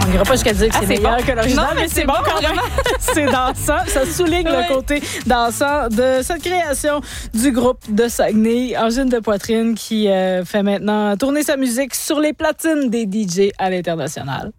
On n'ira pas jusqu'à dire que c'est meilleur bon. que l'original, Non, mais c'est bon quand même. C'est dansant. Ça souligne le côté dansant de cette création du groupe de Saguenay, Angine de Poitrine, qui fait maintenant tourner sa musique sur les platines des DJ à l'international.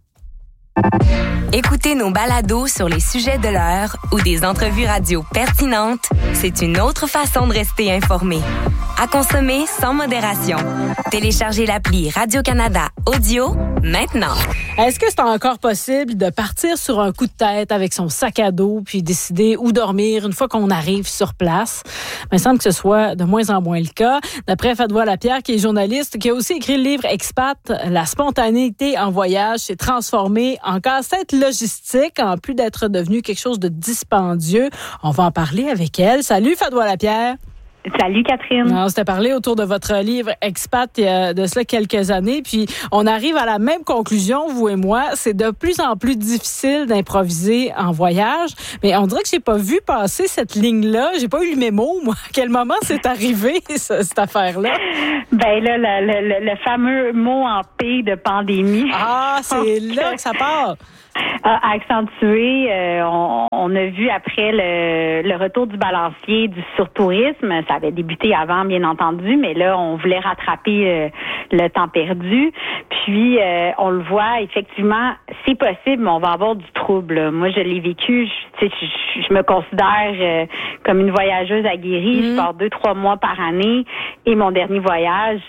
Écoutez nos balados sur les sujets de l'heure ou des entrevues radio pertinentes, c'est une autre façon de rester informé. À consommer sans modération. Téléchargez l'appli Radio-Canada Audio maintenant. Est-ce que c'est encore possible de partir sur un coup de tête avec son sac à dos puis décider où dormir une fois qu'on arrive sur place? Il me semble que ce soit de moins en moins le cas. D'après Fadwa Lapierre, qui est journaliste, qui a aussi écrit le livre Expat, la spontanéité en voyage s'est transformée en casse-tête logistique, en plus d'être devenu quelque chose de dispendieux. On va en parler avec elle. Salut Fadwa Lapierre. Salut Catherine. On s'était parlé autour de votre livre Expat il y a de cela quelques années, puis on arrive à la même conclusion, vous et moi, c'est de plus en plus difficile d'improviser en voyage, mais on dirait que j'ai pas vu passer cette ligne-là, j'ai pas eu le mémo, moi. À quel moment c'est arrivé, cette affaire-là? Ben là, le fameux mot en P de pandémie. Ah, c'est là que ça part. A accentué. On a vu après le retour du balancier du surtourisme. Ça avait débuté avant, bien entendu, mais là, on voulait rattraper le temps perdu. Puis, on le voit, effectivement, c'est possible, mais on va avoir du trouble. Là. Moi, je l'ai vécu. Je me considère comme une voyageuse aguerrie. Je pars 2-3 mois par année. Et mon dernier voyage,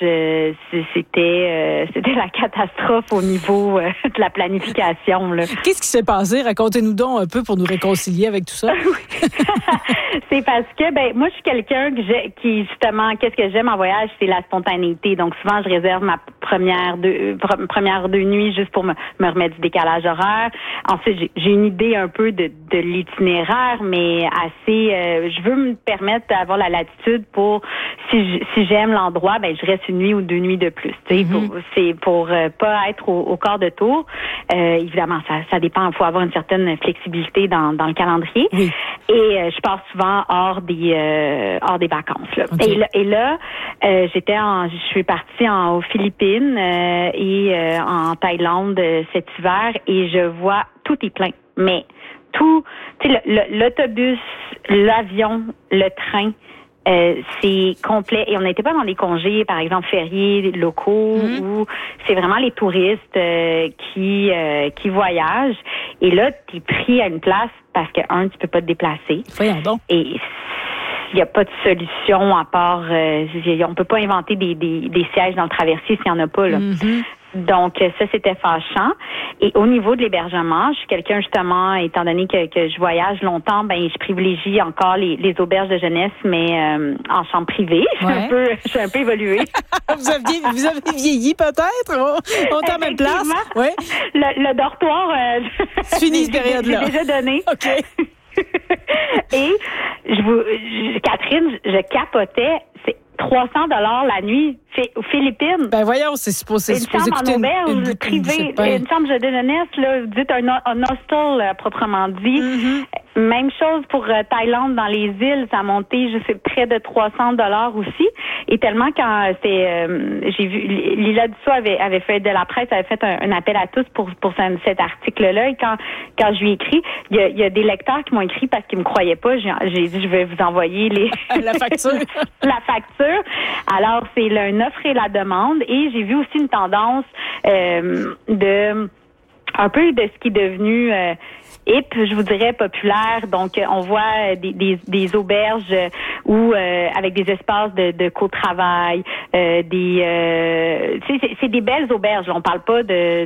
c'était la catastrophe au niveau de la planification. Là. Qu'est-ce qui s'est passé? Racontez-nous donc un peu pour nous réconcilier avec tout ça. C'est parce que, moi, je suis quelqu'un qui justement, qu'est-ce que j'aime en voyage, c'est la spontanéité. Donc, souvent, je réserve ma première deux nuits juste pour me remettre du décalage horaire. Ensuite, j'ai une idée un peu de l'itinéraire, mais assez, je veux me permettre d'avoir la latitude pour, si j'aime l'endroit, je reste une nuit ou 2 nuits de plus. C'est pour pas être au quart de tour. Évidemment, ça dépend. Il faut avoir une certaine flexibilité dans le calendrier. Oui. Et je pars souvent hors des vacances. Là. Okay. Et là, je suis partie aux Philippines et en Thaïlande cet hiver, et je vois tout est plein. Mais tout, l'autobus, l'avion, le train. C'est complet, et on n'était pas dans des congés, par exemple fériés locaux, où c'est vraiment les touristes qui voyagent. Et là, t'es pris à une place parce que tu peux pas te déplacer. Voyons donc. Et il n'y a pas de solution à part, on peut pas inventer des sièges dans le traversier s'il y en a pas là. Donc, ça, c'était fâchant. Et au niveau de l'hébergement, je suis quelqu'un, justement, étant donné que je voyage longtemps, je privilégie encore les auberges de jeunesse, mais en chambre privée. Je suis un peu évoluée. Vous avez vieilli, peut-être? On est en même place? Oui. Le dortoir, c'est fini, cette période-là. J'ai déjà donné. OK. Et Catherine, je capotais. C'est 300 $ la nuit aux Philippines. Voyons, c'est supposé chambre en auberge privée, une chambre de jeunesse, là, dites un hostel proprement dit. Même chose pour Thaïlande, dans les îles, ça a monté, près de 300 $ aussi. Et tellement quand j'ai vu, Lila Dussault avait fait de la presse, avait fait un appel à tous pour cet article-là. Et quand je lui ai écrit, il y a des lecteurs qui m'ont écrit parce qu'ils me croyaient pas. J'ai dit, je vais vous envoyer la facture. La facture. Alors, c'est une offre et la demande. Et j'ai vu aussi une tendance un peu de ce qui est devenu hip, je vous dirais populaire. Donc, on voit des auberges où avec des espaces de co-travail, c'est des belles auberges. On parle pas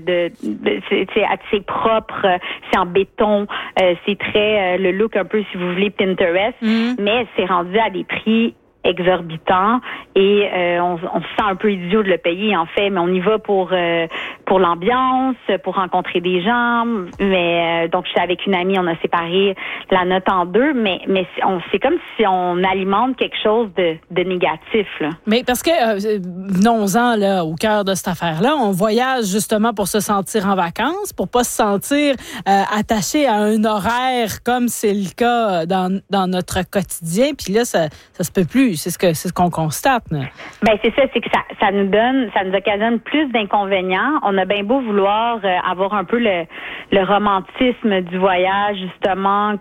c'est propre, c'est en béton, c'est très le look un peu, si vous voulez, Pinterest, mais c'est rendu à des prix exorbitant, et on se sent un peu idiot de le payer, en fait, mais on y va pour l'ambiance, pour rencontrer des gens. Mais donc, j'étais avec une amie, on a séparé la note en deux, mais c'est comme si on alimente quelque chose de négatif, là. Mais parce que, venons-en là, au cœur de cette affaire-là, on voyage justement pour se sentir en vacances, pour pas se sentir attaché à un horaire comme c'est le cas dans notre quotidien, puis là, ça se peut plus. C'est ce qu'on constate. C'est ça, c'est que ça nous occasionne plus d'inconvénients. On a bien beau vouloir avoir un peu le romantisme du voyage, justement,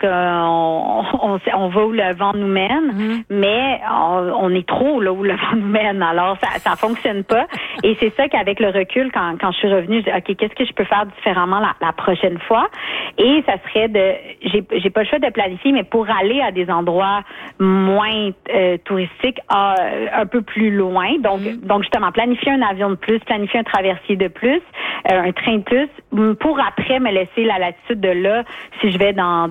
qu'on va où le vent nous mène, mais on est trop là où le vent nous mène. Alors, ça fonctionne pas. Et c'est ça qu'avec le recul, quand je suis revenue, je dis, OK, qu'est-ce que je peux faire différemment la prochaine fois? Et ça serait j'ai pas le choix de planifier, mais pour aller à des endroits moins touristiques, un peu plus loin. Donc justement, planifier un avion de plus, planifier un traversier de plus, un train de plus, pour après me laisser la latitude de là, si je vais dans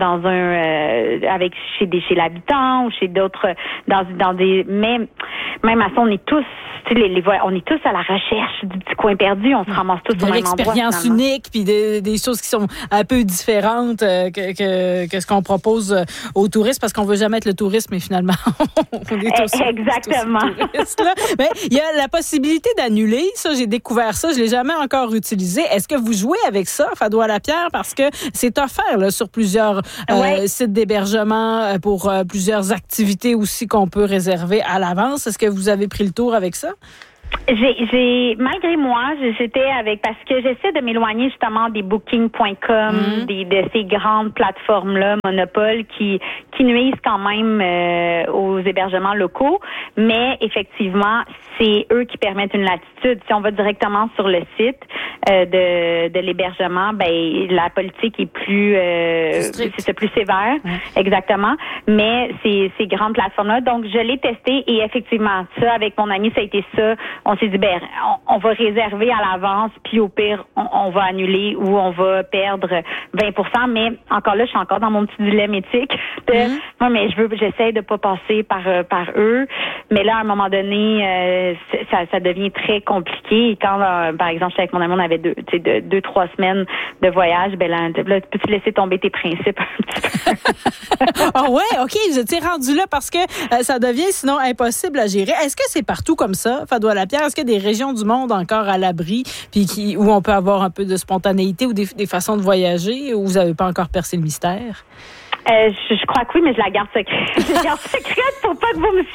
un chez l'habitant ou chez d'autres, dans des même à ça, on est tous on est tous à la recherche du petit coin perdu, on se ramasse tous au même endroit. L'expérience unique, puis des choses qui sont un peu différentes que ce qu'on propose aux touristes, parce qu'on veut jamais être le touriste, mais finalement, on est tous exactement. Touristes, là. Mais il y a la possibilité d'annuler. Ça, j'ai découvert ça, je l'ai jamais encore utilisé. Est-ce que vous jouez avec ça, Fadois-Lapierre, parce que c'est offert là, sur plusieurs sites d'hébergement pour plusieurs activités aussi qu'on peut réserver à l'avance. Est-ce que vous avez pris le tour avec ça? J'ai malgré moi, j'étais parce que j'essaie de m'éloigner justement des booking.com, de ces grandes plateformes-là, Monopole, qui nuisent quand même aux hébergements locaux, mais effectivement, c'est eux qui permettent une latitude. Si on va directement sur le site de l'hébergement, la politique est plus c'est plus sévère, exactement. Mais ces grandes plateformes-là, donc je l'ai testé et effectivement, ça avec mon ami, ça a été ça. On s'est dit, on va réserver à l'avance, puis au pire, on va annuler ou on va perdre 20%. Mais encore là, je suis encore dans mon petit dilemme éthique moi, mais j'essaie de pas passer par eux. Mais là, à un moment donné, ça devient très compliqué. Et quand, par exemple, j'étais avec mon ami, on avait 2-3 semaines de voyage, là, peux-tu laisser tomber tes principes un petit peu? Ah ouais, OK, vous étiez rendu là parce que ça devient sinon impossible à gérer. Est-ce que c'est partout comme ça, Fadois-Lapierre? Est-ce qu'il y a des régions du monde encore à l'abri puis où on peut avoir un peu de spontanéité ou des façons de voyager où vous n'avez pas encore percé le mystère? Je crois que oui, mais je la garde secrète. Je la garde secrète pour pas que vous me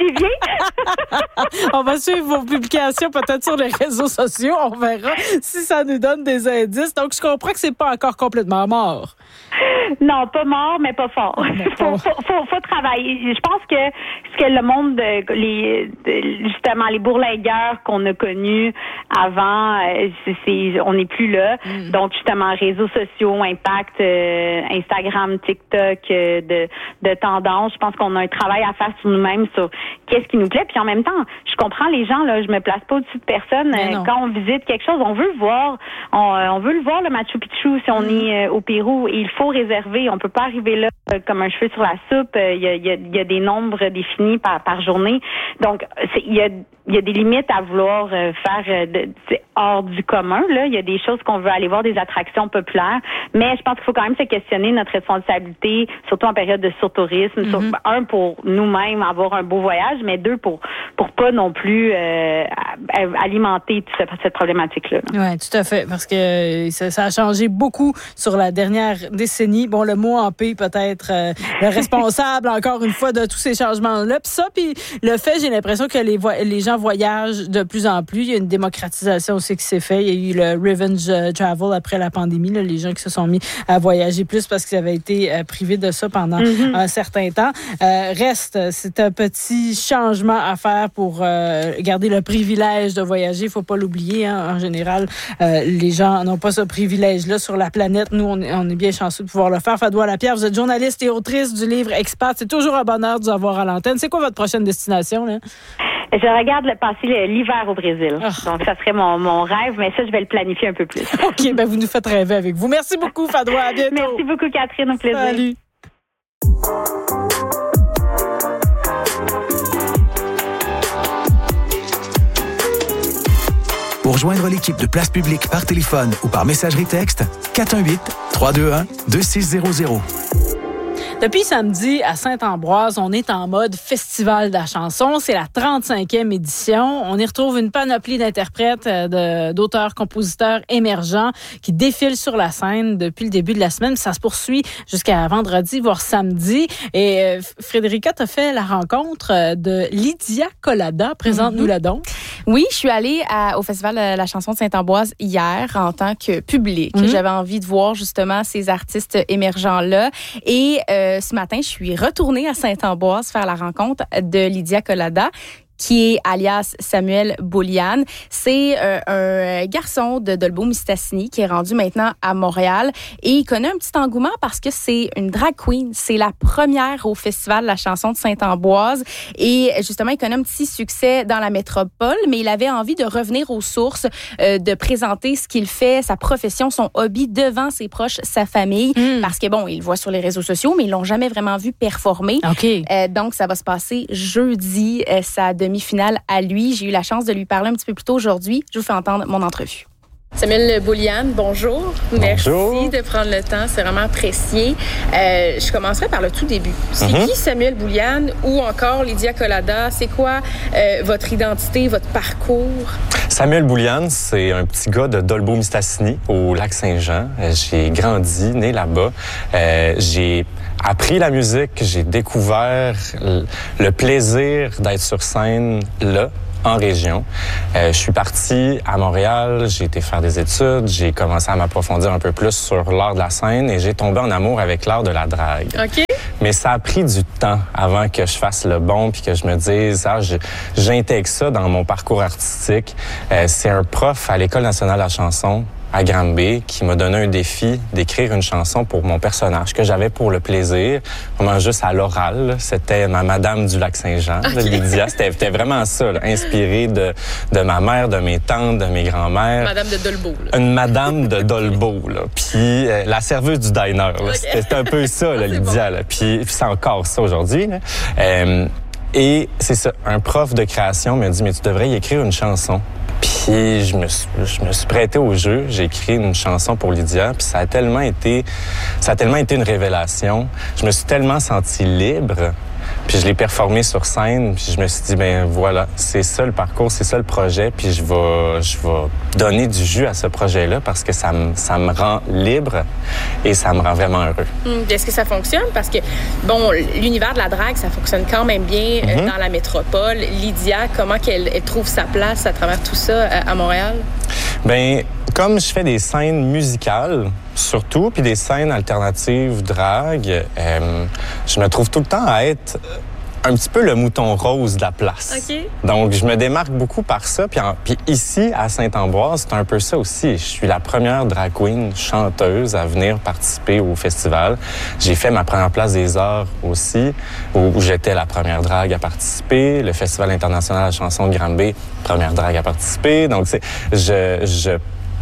suiviez. On va suivre vos publications peut-être sur les réseaux sociaux. On verra si ça nous donne des indices. Donc, je comprends que c'est pas encore complètement mort. Non, pas mort, mais pas fort. Faut travailler. Je pense que ce que le monde, justement, les bourlingueurs qu'on a connus avant, on n'est plus là. Donc, justement, réseaux sociaux, impact, Instagram, TikTok, de tendance. Je pense qu'on a un travail à faire sur nous-mêmes, sur qu'est-ce qui nous plaît. Puis en même temps, je comprends les gens, là, je me place pas au-dessus de personne. Quand on visite quelque chose, on veut le voir. On veut le voir, le Machu Picchu, si on est au Pérou. Et il faut réserver. On peut pas arriver là comme un cheveu sur la soupe. Il y a des nombres définis par journée. Donc, il y a des limites à vouloir faire hors du commun. Là, il y a des choses qu'on veut aller voir, des attractions populaires. Mais je pense qu'il faut quand même se questionner notre responsabilité, surtout en période de surtourisme. Un, pour nous-mêmes avoir un beau voyage, mais deux, pour pas non plus alimenter toute cette problématique-là. Oui, tout à fait, parce que ça a changé beaucoup sur la dernière décennie. Bon, le mot en paix peut-être le responsable, encore une fois, de tous ces changements-là. Puis le fait, j'ai l'impression que les gens voyagent de plus en plus. Il y a une démocratisation aussi qui s'est faite. Il y a eu le revenge travel après la pandémie, là, les gens qui se sont mis à voyager plus parce qu'ils avaient été privés de ça pendant un certain temps. C'est un petit changement à faire pour garder le privilège de voyager. Il ne faut pas l'oublier. En général, les gens n'ont pas ce privilège-là sur la planète. Nous, on est bien chanceux de pouvoir le faire. Fadois-Lapierre, vous êtes journaliste et autrice du livre Expat. C'est toujours un bonheur de vous avoir à l'antenne. C'est quoi votre prochaine destination, là? Je regarde passer l'hiver au Brésil. Donc, ça serait mon rêve, mais ça, je vais le planifier un peu plus. OK, vous nous faites rêver avec vous. Merci beaucoup, Fadois. À bientôt. Merci beaucoup, Catherine. Au plaisir. Salut. Pour joindre l'équipe de Place Publique par téléphone ou par messagerie texte, 418-321-2600. Depuis samedi, à Saint-Ambroise, on est en mode festival de la chanson. C'est la 35e édition. On y retrouve une panoplie d'interprètes, d'auteurs, compositeurs émergents qui défilent sur la scène depuis le début de la semaine. Ça se poursuit jusqu'à vendredi, voire samedi. Et Frédérica, t'as fait la rencontre de Lydia Collada. Présente-nous-la donc. Oui, je suis allée au Festival de la chanson de Saint-Ambroise hier en tant que public. J'avais envie de voir justement ces artistes émergents-là. Et ce matin, je suis retournée à Saint-Ambroise faire la rencontre de Lydia Collada, qui est alias Samuel Bouliane. C'est un garçon de Dolbeau-Mistassini qui est rendu maintenant à Montréal et il connaît un petit engouement parce que c'est une drag queen. C'est la première au Festival de la chanson de Saint-Ambroise et justement, il connaît un petit succès dans la métropole, mais il avait envie de revenir aux sources, de présenter ce qu'il fait, sa profession, son hobby devant ses proches, sa famille, parce que bon, il le voit sur les réseaux sociaux, mais ils l'ont jamais vraiment vu performer. Okay. Donc, ça va se passer jeudi, sa demi-finale à lui. J'ai eu la chance de lui parler un petit peu plus tôt aujourd'hui. Je vous fais entendre mon entrevue. Samuel Bouliane, bonjour. Merci de prendre le temps, c'est vraiment apprécié. Je commencerai par le tout début. C'est qui Samuel Bouliane ou encore Lydia Collada? C'est quoi votre identité, votre parcours? Samuel Bouliane, c'est un petit gars de Dolbeau-Mistassini, au Lac-Saint-Jean. J'ai grandi, né là-bas. J'ai appris la musique, j'ai découvert le plaisir d'être sur scène là, en région. Je suis parti à Montréal, j'ai été faire des études, j'ai commencé à m'approfondir un peu plus sur l'art de la scène et j'ai tombé en amour avec l'art de la drague. OK. Mais ça a pris du temps avant que je fasse le bond puis que je me dise, j'intègre ça dans mon parcours artistique. C'est un prof à l'École nationale de la chanson à Granby qui m'a donné un défi d'écrire une chanson pour mon personnage que j'avais pour le plaisir, vraiment juste à l'oral. C'était ma Madame du Lac-Saint-Jean, Lydia. C'était vraiment ça, là, inspiré de ma mère, de mes tantes, de mes grands-mères. Madame de Dolbeau. Là. Une Madame de Dolbeau, là. Puis la serveuse du diner, là. Okay. C'était un peu ça, là, Lydia. Bon. Là. Puis c'est encore ça aujourd'hui. Là. Et c'est ça, un prof de création m'a dit, mais tu devrais y écrire une chanson. Puis je me suis prêté au jeu, j'ai écrit une chanson pour Lydia, puis ça a tellement été une révélation. Je me suis tellement senti libre, puis je l'ai performé sur scène, puis je me suis dit ben voilà, c'est ça le parcours, c'est ça le projet, puis je vais donner du jus à ce projet-là parce que ça me rend libre et ça me rend vraiment heureux. Est-ce que ça fonctionne? Parce que, bon, l'univers de la drague, ça fonctionne quand même bien dans la métropole. Lydia, comment qu'elle trouve sa place à travers tout ça à Montréal? Ben, comme je fais des scènes musicales, surtout, puis des scènes alternatives drague, je me trouve tout le temps à être un petit peu le mouton rose de la place. Okay. Donc, je me démarque beaucoup par ça. Puis ici, à Saint-Ambroise, c'est un peu ça aussi. Je suis la première drag queen chanteuse à venir participer au festival. J'ai fait ma première place des arts aussi, où j'étais la première drague à participer. Le Festival international de la chanson de Granby, première drague à participer. Donc, je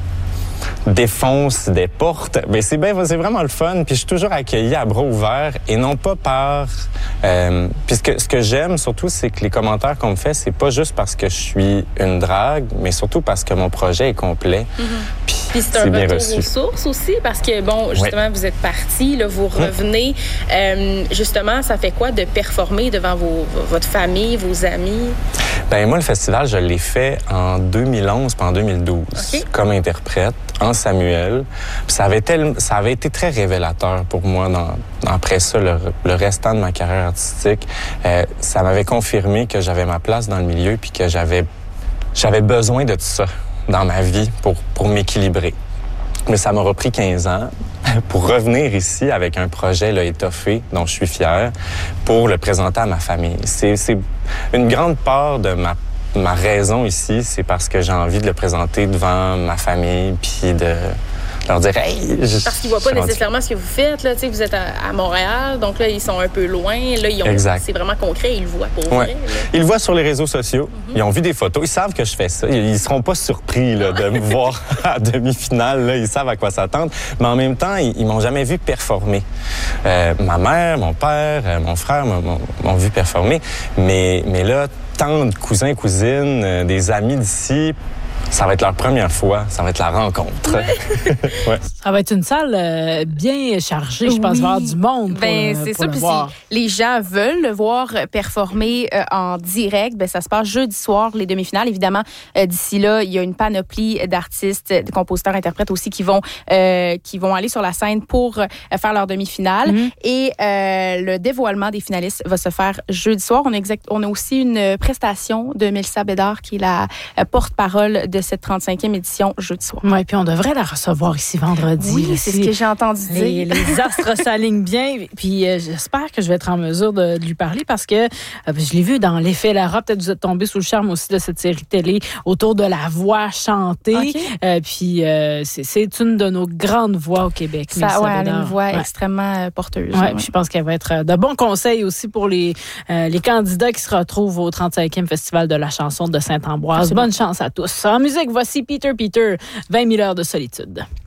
défonce des portes. Mais c'est vraiment le fun. Puis je suis toujours accueilli à bras ouverts et non pas par... Puis ce que j'aime surtout, c'est que les commentaires qu'on me fait, c'est pas juste parce que je suis une drague, mais surtout parce que mon projet est complet. Puis c'est un retour aux sources aussi, parce que, bon, justement, vous êtes partis, là, vous revenez. Justement, ça fait quoi de performer devant votre famille, vos amis? Ben moi, le festival, je l'ai fait en 2011 puis en 2012 comme interprète en Samuel. Puis ça avait été très révélateur pour moi après ça, le restant de ma carrière artistique. Ça m'avait confirmé que j'avais ma place dans le milieu puis que j'avais besoin de tout ça dans ma vie pour m'équilibrer. Mais ça m'a repris 15 ans pour revenir ici avec un projet là, étoffé dont je suis fier pour le présenter à ma famille. C'est une grande part de ma raison ici, c'est parce que j'ai envie de le présenter devant ma famille puis de leur dire hey, parce qu'ils voient pas nécessairement ce que vous faites là, tu sais, vous êtes à Montréal, donc là ils sont un peu loin, là c'est vraiment concret, ils le voient pour vrai. Là. Ils le voient sur les réseaux sociaux, ils ont vu des photos, ils savent que je fais ça, ils seront pas surpris là, de me voir à demi-finale, là, ils savent à quoi s'attendre, mais en même temps ils m'ont jamais vu performer. Ma mère, mon père, mon frère m'ont vu performer, mais là tant de cousins, cousines, des amis d'ici ça va être leur première fois, ça va être la rencontre. Ouais. Ça va être une salle bien chargée, je pense, voir du monde. C'est ça. Puis si les gens veulent le voir performer en direct, ça se passe jeudi soir, les demi-finales. Évidemment, d'ici là, il y a une panoplie d'artistes, de compositeurs, interprètes aussi qui vont aller sur la scène pour faire leur demi-finale. Et le dévoilement des finalistes va se faire jeudi soir. On a aussi une prestation de Mélissa Bédard, qui est la porte-parole de cette 35e édition jeudi soir. Oui, puis on devrait la recevoir ici vendredi. Oui, c'est ce que j'ai entendu dire. Les astres s'alignent bien. Puis j'espère que je vais être en mesure de lui parler parce que je l'ai vu dans L'Effet Lara. Peut-être que vous êtes tombé sous le charme aussi de cette série télé autour de la voix chantée. Okay. Puis c'est une de nos grandes voix au Québec. Elle a une voix extrêmement porteuse. Puis je pense qu'elle va être de bons conseils aussi pour les candidats qui se retrouvent au 35e Festival de la chanson de Saint-Ambroise. Bonne chance à tous. En musique, voici Peter, 20 000 heures de solitude.